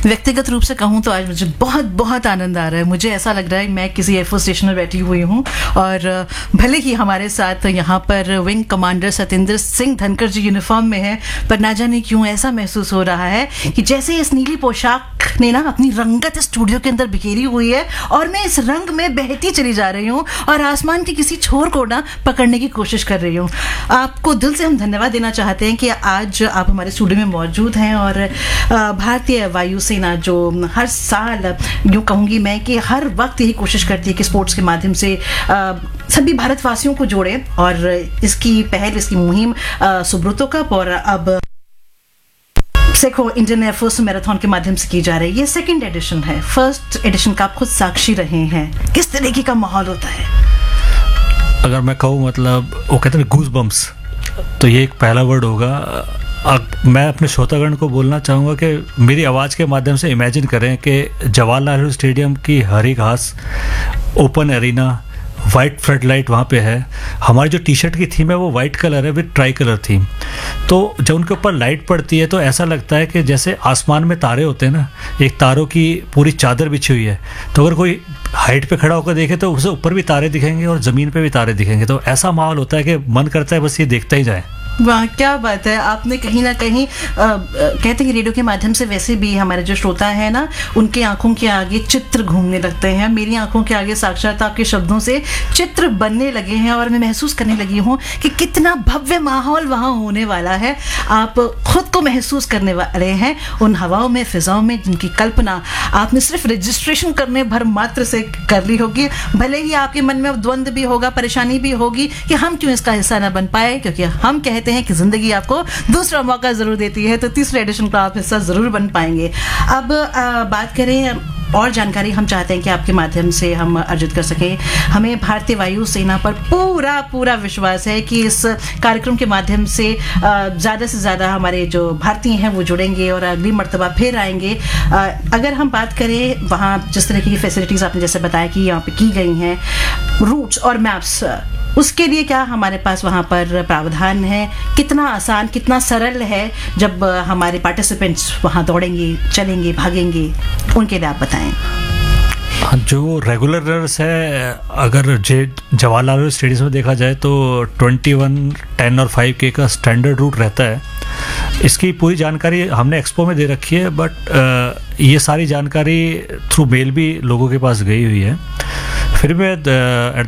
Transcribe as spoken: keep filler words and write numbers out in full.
व्यक्तिगत रूप से कहूँ तो आज मुझे बहुत बहुत आनंद आ रहा है। मुझे ऐसा लग रहा है मैं किसी एयरफोर्स स्टेशन में बैठी हुई हूँ और भले ही हमारे साथ यहाँ पर विंग कमांडर सत्येंद्र सिंह धनखड़ जी यूनिफॉर्म में है, पर ना जाने क्यों ऐसा महसूस हो रहा है कि जैसे इस नीली पोशाक ने ना अपनी रंगत स्टूडियो के अंदर बिखेरी हुई है और मैं इस रंग में बहती चली जा रही हूँ और आसमान के किसी छोर को ना पकड़ने की कोशिश कर रही हूँ। आपको दिल से हम धन्यवाद देना चाहते हैं कि आज आप हमारे स्टूडियो में मौजूद हैं और भारतीय वायुसेना जो हर साल यूँ कहूँगी मैं कि हर वक्त यही कोशिश करती है कि स्पोर्ट्स के माध्यम से सभी भारतवासियों को जोड़े और इसकी पहल, इसकी मुहिम सुब्रतो कप और अब सेखो इंडियन एयरफोर्स मैराथन के माध्यम से की जा रही है। ये सेकंड एडिशन है। फर्स्ट एडिशन का आप खुद साक्षी रहे हैं, किस तरीके का माहौल होता है? अगर मैं कहूँ मतलब वो कहते हैं गूज बम्प्स, तो ये एक पहला वर्ड होगा। अब मैं अपने श्रोतागण को बोलना चाहूँगा कि मेरी आवाज़ के माध्यम से इमेजिन करें कि जवाहरलाल नेहरू स्टेडियम की हरी घास, open arena, white flood light वहाँ पे है। हमारी जो टी शर्ट की थीम है वो वाइट कलर है विद ट्राई कलर थीम। तो जब उनके ऊपर लाइट पड़ती है तो ऐसा लगता है कि जैसे आसमान में तारे होते हैं ना, एक तारों की पूरी चादर बिछी हुई है, तो अगर कोई हाइट पे खड़ा होकर देखे तो उसे ऊपर भी तारे दिखेंगे और ज़मीन पे भी तारे दिखेंगे। तो ऐसा माहौल होता है कि मन करता है बस ये देखता ही जाए। वाह, क्या बात है। आपने कहीं ना कहीं आ, आ, कहते हैं कि रेडियो के माध्यम से वैसे भी हमारे जो श्रोता है ना, उनकी आंखों के आगे चित्र घूमने लगते हैं। मेरी आंखों के आगे साक्षात आपके शब्दों से चित्र बनने लगे हैं और मैं महसूस करने लगी हूँ कि कितना भव्य माहौल वहाँ होने वाला है। आप खुद को महसूस करने वाले हैं उन हवाओं में, फिजाओं में, जिनकी कल्पना आपने सिर्फ रजिस्ट्रेशन करने भर मात्र से कर ली होगी। भले ही आपके मन में द्वंद्व भी होगा, परेशानी भी होगी कि हम क्यों इसका हिस्सा ना बन पाए, क्योंकि हम कहते हैं कि जिंदगी आपको दूसरा मौका जरूर देती है, तो तीसरे एडिशन का आप हिस्सा जरूर बन पाएंगे। अब आ, बात करें और जानकारी हम चाहते हैं कि आपके माध्यम से हम अर्जित कर सकें। हमें भारतीय वायुसेना पर पूरा पूरा विश्वास है कि इस कार्यक्रम के माध्यम से ज़्यादा से ज़्यादा हमारे जो भारतीय हैं वो जुड़ेंगे और अगली मर्तबा फिर आएंगे। अगर हम बात करें वहाँ जिस तरह की फैसिलिटीज़ आपने जैसे बताया कि यहाँ पे की गई हैं, रूट्स और मैप्स, उसके लिए क्या हमारे पास वहाँ पर प्रावधान है? कितना आसान, कितना सरल है जब हमारे पार्टिसिपेंट्स वहाँ दौड़ेंगे, चलेंगे, भागेंगे, उनके लिए आप बताएं। जो रेगुलर रनर्स है, अगर जे जवाहरलाल नेहरू स्टेडियम में देखा जाए तो ट्वेंटी वन, टेन और फाइव के का स्टैंडर्ड रूट रहता है। इसकी पूरी जानकारी हमने एक्सपो में दे रखी है, बट ये सारी जानकारी थ्रू मेल भी लोगों के पास गई हुई है। फिर मैं